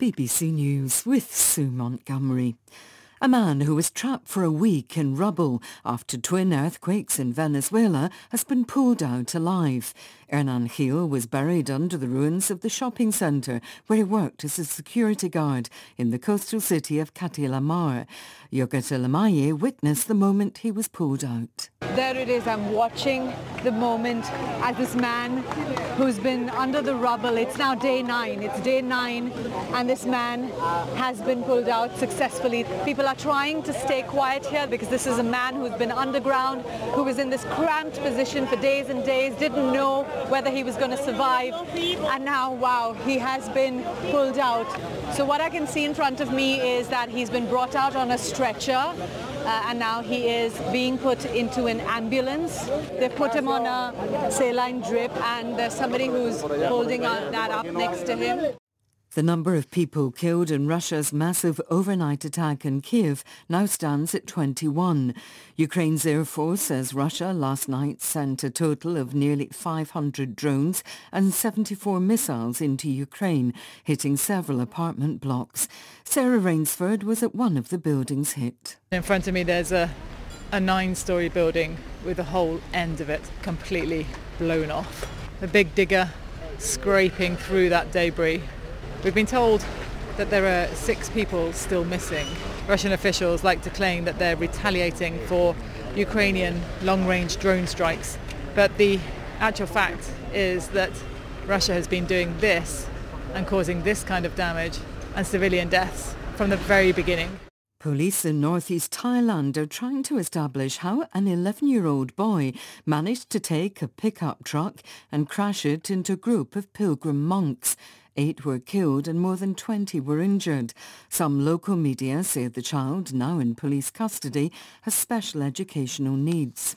BBC News with Sue Montgomery. A man who was trapped for a week in rubble after twin earthquakes in Venezuela has been pulled out alive. Hernan Gil was buried under the ruins of the shopping centre where he worked as a security guard in the coastal city of Catilamar. Yogata Lamaye witnessed the moment he was pulled out. There it is. I'm watching the moment as this man who's been under the rubble, it's now day 9. It's day 9 and this man has been pulled out successfully. People are trying to stay quiet here because this is a man who's been underground, who was in this cramped position for days and days, didn't know whether he was going to survive, and now, wow, he has been pulled out. So what I can see in front of me is that he's been brought out on a stretcher, and now he is being put into an ambulance. They put him on a saline drip, and there's somebody who's holding that up next to him. The number of people killed in Russia's massive overnight attack in Kiev now stands at 21. Ukraine's Air Force says Russia last night sent a total of nearly 500 drones and 74 missiles into Ukraine, hitting several apartment blocks. Sarah Rainsford was at one of the buildings hit. In front of me there's a 9-storey building with the whole end of it completely blown off. A big digger scraping through that debris. We've been told that there are 6 people still missing. Russian officials like to claim that they're retaliating for Ukrainian long-range drone strikes. But the actual fact is that Russia has been doing this and causing this kind of damage and civilian deaths from the very beginning. Police in northeast Thailand are trying to establish how an 11-year-old boy managed to take a pickup truck and crash it into a group of pilgrim monks. 8 were killed and more than 20 were injured. Some local media say the child, now in police custody, has special educational needs.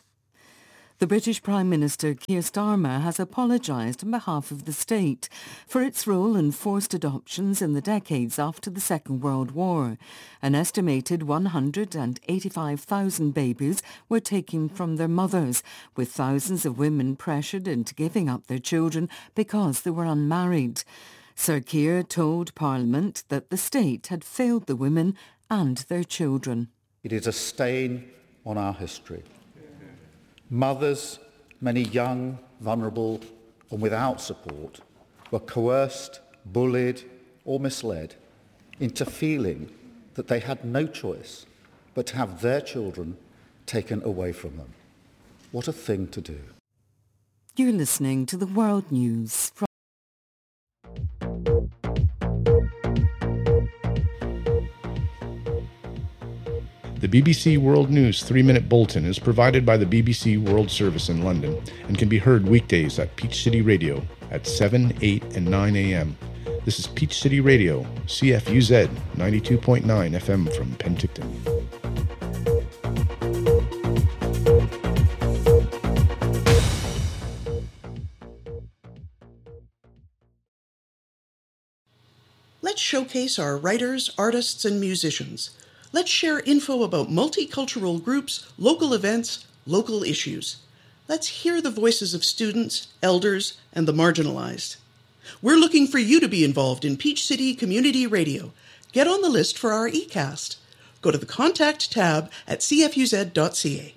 The British Prime Minister Keir Starmer has apologised on behalf of the state for its role in forced adoptions in the decades after the Second World War. An estimated 185,000 babies were taken from their mothers, with thousands of women pressured into giving up their children because they were unmarried. Sir Keir told Parliament that the state had failed the women and their children. It is a stain on our history. Mothers, many young, vulnerable and without support, were coerced, bullied or misled into feeling that they had no choice but to have their children taken away from them. What a thing to do. You're listening to the World News from The BBC World News 3-Minute Bulletin is provided by the BBC World Service in London and can be heard weekdays at Peach City Radio at 7, 8 and 9 a.m. This is Peach City Radio, CFUZ 92.9 FM from Penticton. Let's showcase our writers, artists, and musicians. Let's share info about multicultural groups, local events, local issues. Let's hear the voices of students, elders, and the marginalized. We're looking for you to be involved in Peach City Community Radio. Get on the list for our eCast. Go to the Contact tab at cfuz.ca.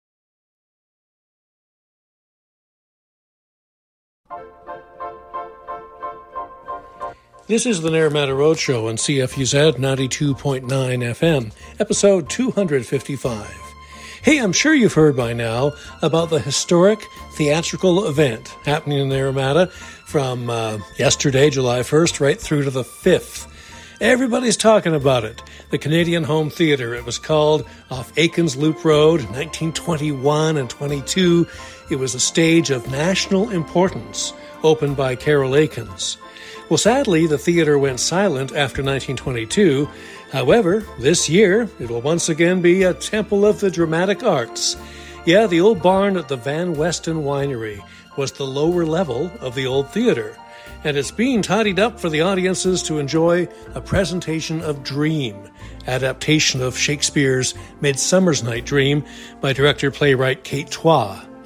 This is the Naramata Roadshow on CFUZ 92.9 FM, episode 255. Hey, I'm sure you've heard by now about the historic theatrical event happening in Naramata from yesterday, July 1st, right through to the 5th. Everybody's talking about it. The Canadian Home Theatre. It was called off Aikens Loop Road, 1921 and 22. It was a stage of national importance, opened by Carol Aikens. Well, sadly, the theatre went silent after 1922. However, this year, it will once again be a temple of the dramatic arts. Yeah, the old barn at the Van Weston Winery was the lower level of the old theatre, and it's being tidied up for the audiences to enjoy a presentation of Dream, adaptation of Shakespeare's Midsummer's Night Dream by director-playwright Kate Twa.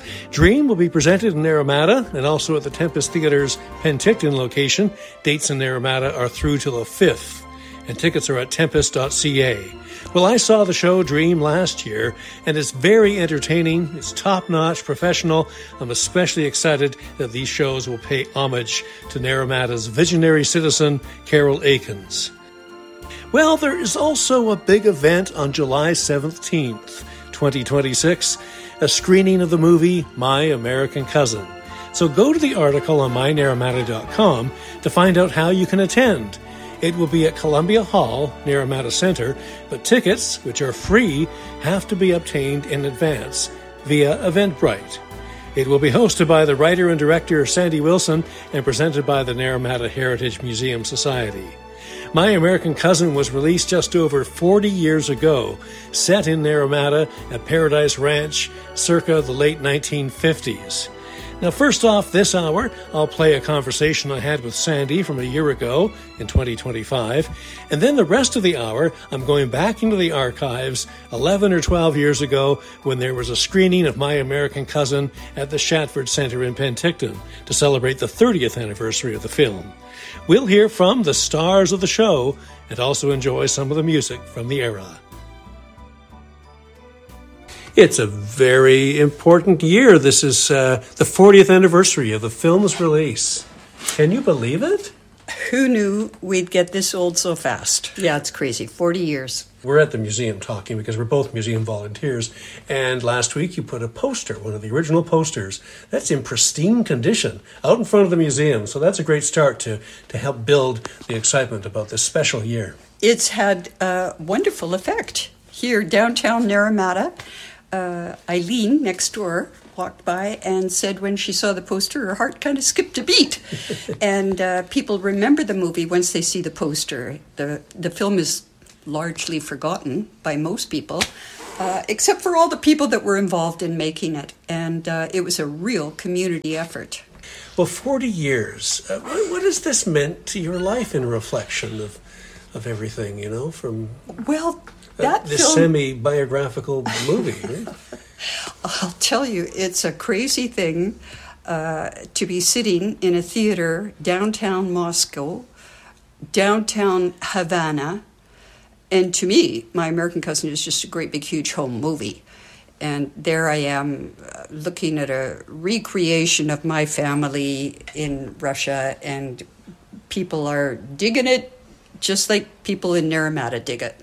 Dream will be presented in Naramata and also at the Tempest Theatre's Penticton location. Dates in Naramata are through till the 5th, and tickets are at tempest.ca. Well, I saw the show Dream last year, and it's very entertaining. It's top-notch, professional. I'm especially excited that these shows will pay homage to Naramata's visionary citizen, Carol Aikens. Well, there is also a big event on July 17th, 2026, a screening of the movie My American Cousin. So go to the article on mynaramata.com to find out how you can attend. It will be at Columbia Hall, Naramata Center, but tickets, which are free, have to be obtained in advance via Eventbrite. It will be hosted by the writer and director Sandy Wilson and presented by the Naramata Heritage Museum Society. My American Cousin was released just over 40 years ago, set in Naramata at Paradise Ranch circa the late 1950s. Now, first off, this hour, I'll play a conversation I had with Sandy from a year ago in 2025, and then the rest of the hour, I'm going back into the archives 11 or 12 years ago when there was a screening of My American Cousin at the Shatford Center in Penticton to celebrate the 30th anniversary of the film. We'll hear from the stars of the show and also enjoy some of the music from the era. It's a very important year. This is the 40th anniversary of the film's release. Can you believe it? Who knew we'd get this old so fast? Yeah, it's crazy. 40 years. We're at the museum talking because we're both museum volunteers. And last week you put a poster, one of the original posters, that's in pristine condition, out in front of the museum. So that's a great start to help build the excitement about this special year. It's had a wonderful effect. Here, downtown Naramata, Eileen next door walked by and said when she saw the poster, her heart kind of skipped a beat. And people remember the movie once they see the poster. The film is largely forgotten by most people, except for all the people that were involved in making it. And it was a real community effort. Well, 40 years. What has this meant to your life in reflection of everything, you know, from... Well, that this film... semi-biographical movie, right? I'll tell you, it's a crazy thing to be sitting in a theater downtown Moscow, downtown Havana, and to me, My American Cousin is just a great big huge home movie. And there I am looking at a recreation of my family in Russia, and people are digging it just like people in Naramata dig it.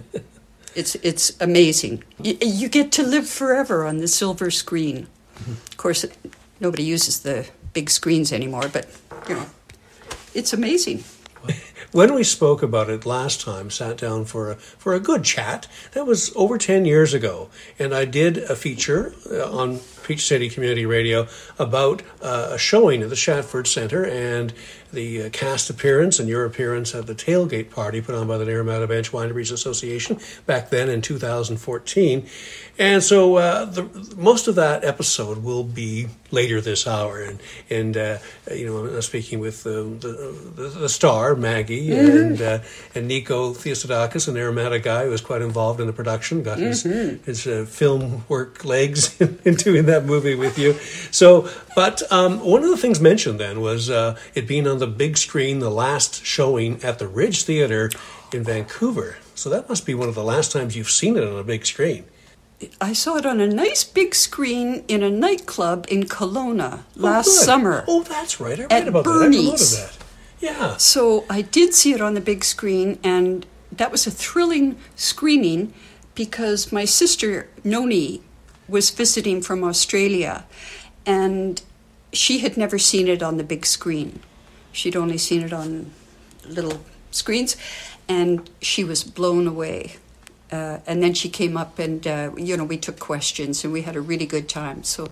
It's amazing. You get to live forever on the silver screen. Of course, nobody uses the big screens anymore, but, you know, it's amazing. When we spoke about it last time, sat down for a good chat, that was over 10 years ago. And I did a feature on Peach City Community Radio about a showing at the Shatford Center and the cast appearance and your appearance at the tailgate party put on by the Naramata Bench Wineries Association back then in 2014. And so most of that episode will be later this hour. And you know, I'm speaking with the star, Maggie, and Nico Theosadakis, a Naramata guy who was quite involved in the production, got his film work legs in doing that movie with you. So, but one of the things mentioned then was it being on the big screen, the last showing at the Ridge Theatre in Vancouver. So that must be one of the last times you've seen it on a big screen. I saw it on a nice big screen in a nightclub in Kelowna last summer. Oh, that's right. I read about Bernie's. that. Yeah. So I did see it on the big screen, and that was a thrilling screening because my sister, Noni, was visiting from Australia, and she had never seen it on the big screen. She'd only seen it on little screens, and she was blown away. And then she came up and, you know, we took questions and we had a really good time. So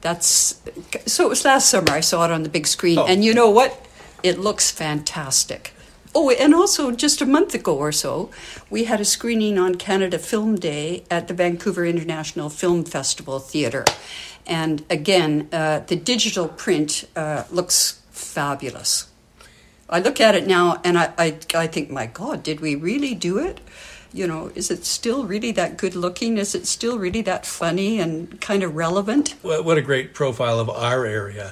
it was last summer I saw it on the big screen. Oh. And you know what? It looks fantastic. Oh, and also just a month ago or so, we had a screening on Canada Film Day at the Vancouver International Film Festival Theatre. And again, the digital print looks fabulous. I look at it now and I think, my God, did we really do it? is it still really that good looking? Is it still really that funny and kind of relevant? What a great profile of our area,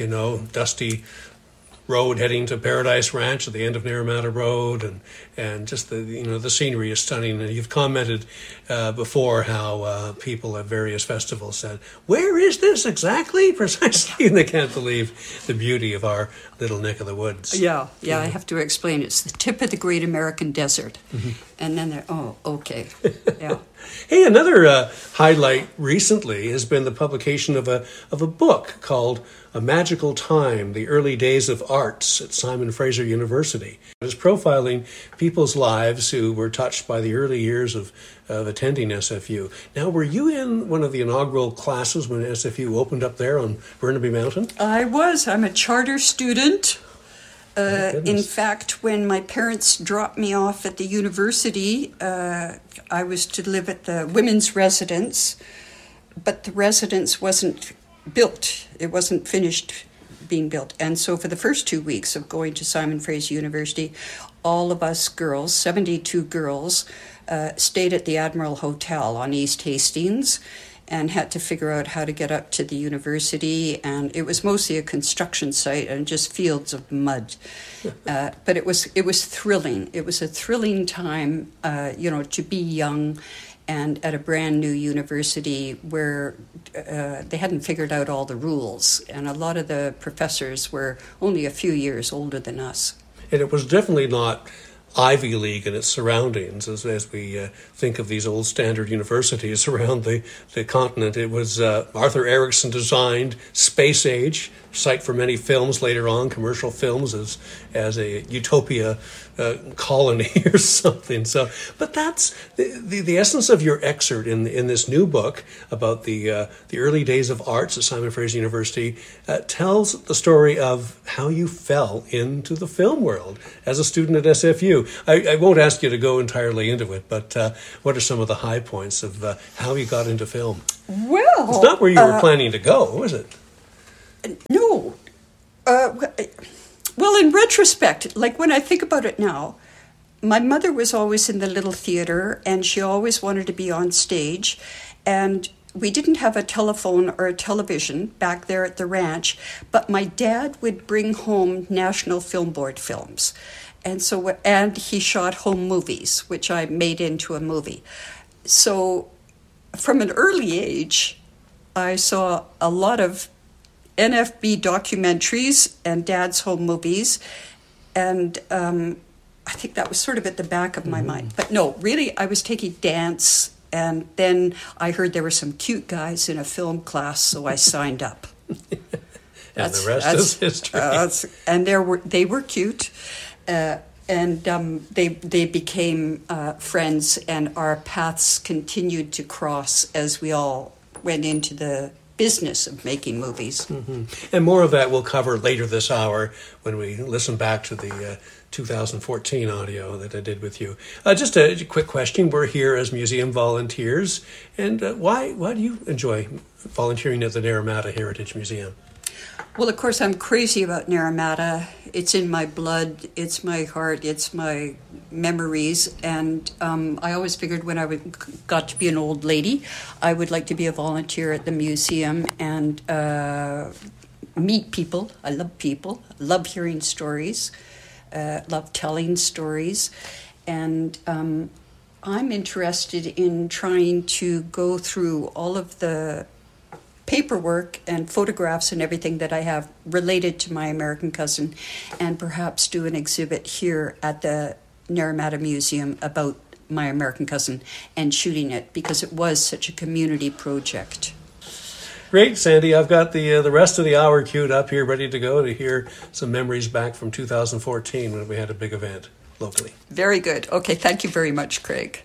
dusty road heading to Paradise Ranch at the end of Naramata Road, and just the scenery is stunning. And you've commented before how people at various festivals said, "Where is this exactly precisely?" And they can't believe the beauty of our little neck of the woods. Yeah. I have to explain. It's the tip of the Great American Desert, and then they're okay, yeah. Hey, another highlight recently has been the publication of a book called A Magical Time, The Early Days of Arts at Simon Fraser University. It's profiling people's lives who were touched by the early years of attending SFU. Now, were you in one of the inaugural classes when SFU opened up there on Burnaby Mountain? I was. I'm a charter student. In fact, when my parents dropped me off at the university, I was to live at the women's residence, but the residence wasn't built. It wasn't finished being built. And so for the first 2 weeks of going to Simon Fraser University, all of us girls, 72 girls, stayed at the Admiral Hotel on East Hastings and had to figure out how to get up to the university. And it was mostly a construction site and just fields of mud. But it was thrilling. It was a thrilling time, to be young and at a brand new university where they hadn't figured out all the rules. And a lot of the professors were only a few years older than us. And it was definitely not Ivy League and its surroundings, as we think of these old standard universities around the continent. It was Arthur Erickson designed space age, site for many films later on, commercial films as a utopia colony or something. So, but that's the essence of your excerpt in this new book about the early days of arts at Simon Fraser University. Tells the story of how you fell into the film world as a student at SFU. I won't ask you to go entirely into it, but what are some of the high points of how you got into film? Well, it's not where you were planning to go, is it? No. Well, in retrospect, like when I think about it now, my mother was always in the little theater and she always wanted to be on stage. And we didn't have a telephone or a television back there at the ranch, but my dad would bring home National Film Board films. And he shot home movies, which I made into a movie. So from an early age, I saw a lot of NFB documentaries and Dad's home movies. And I think that was sort of at the back of my mind. But no, really, I was taking dance. And then I heard there were some cute guys in a film class, so I signed up. And the rest is history. And they were cute. And they became friends, and our paths continued to cross as we all went into the business of making movies. Mm-hmm. And more of that we'll cover later this hour when we listen back to the 2014 audio that I did with you. Just a quick question. We're here as museum volunteers, and why do you enjoy volunteering at the Naramata Heritage Museum? Well, of course, I'm crazy about Naramata. It's in my blood, it's my heart, it's my memories. And I always figured when I got to be an old lady, I would like to be a volunteer at the museum and meet people. I love hearing stories, love telling stories. And I'm interested in trying to go through all of the paperwork and photographs and everything that I have related to my American cousin, and perhaps do an exhibit here at the Naramata Museum about my American cousin and shooting it, because it was such a community project. Great, Sandy. I've got the rest of the hour queued up here, ready to go to hear some memories back from 2014 when we had a big event locally. Very good. Okay, thank you very much, Craig.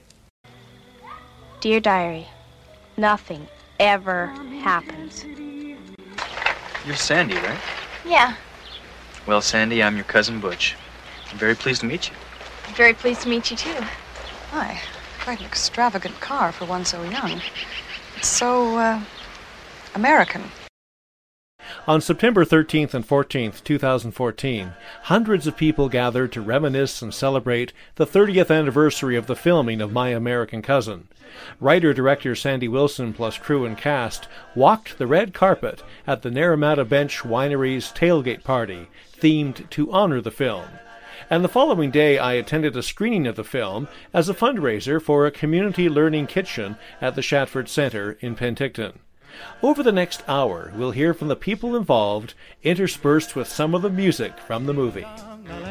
Dear Diary, nothing ever happens. You're Sandy, right? Yeah. Well, Sandy, I'm your cousin Butch. I'm very pleased to meet you. I'm very pleased to meet you, too. My, quite an extravagant car for one so young. It's so, American. On September 13th and 14th, 2014, hundreds of people gathered to reminisce and celebrate the 30th anniversary of the filming of My American Cousin. Writer-director Sandy Wilson plus crew and cast walked the red carpet at the Naramata Bench Winery's tailgate party, themed to honor the film. And the following day I attended a screening of the film as a fundraiser for a community learning kitchen at the Shatford Centre in Penticton. Over the next hour, we'll hear from the people involved, interspersed with some of the music from the movie.